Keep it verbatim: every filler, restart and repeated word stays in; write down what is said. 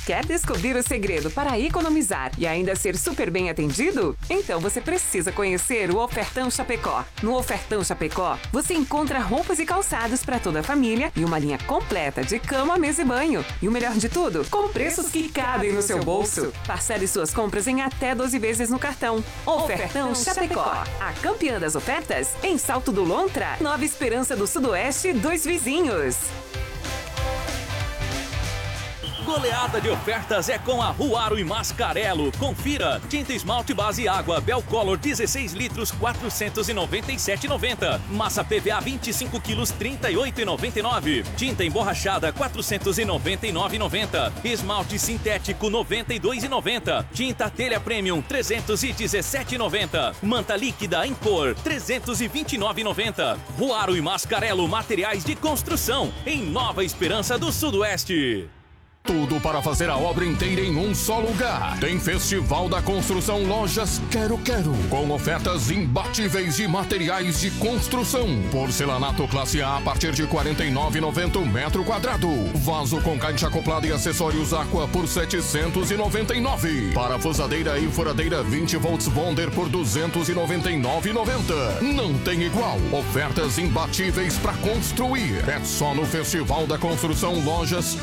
Quer descobrir o segredo para economizar e ainda ser super bem atendido? Então você precisa conhecer o Ofertão Chapecó. No Ofertão Chapecó, você encontra roupas e calçados para toda a família e uma linha completa de cama, mesa e banho. E o melhor de tudo, com preços que cabem no seu bolso. Parcele suas compras em até doze vezes no cartão. Ofertão Chapecó, a campeã das ofertas em Salto do Lontra, Nova Esperança do Sudoeste, Dois Vizinhos. Goleada de ofertas é com a Ruaro e Mascarello. Confira. Tinta esmalte base água Belcolor dezesseis litros quatrocentos e noventa e sete reais e noventa centavos. Massa P V A vinte e cinco quilos trinta e oito reais e noventa e nove centavos. Tinta emborrachada quatrocentos e noventa e nove reais e noventa centavos. Esmalte sintético noventa e dois reais e noventa centavos. Tinta telha premium trezentos e dezessete reais e noventa centavos. Manta líquida em cor trezentos e vinte e nove reais e noventa centavos. Ruaro e Mascarello materiais de construção em Nova Esperança do Sudoeste. Tudo para fazer a obra inteira em um só lugar. Tem Festival da Construção Lojas Quero Quero, com ofertas imbatíveis de materiais de construção. Porcelanato classe A a partir de quarenta e nove reais e noventa centavos o metro quadrado. Vaso com caixa acoplada e acessórios Aqua por setecentos e noventa e nove reais. Parafusadeira e furadeira vinte volts Bonder por duzentos e noventa e nove reais e noventa centavos. Não tem igual. Ofertas imbatíveis para construir. É só no Festival da Construção Lojas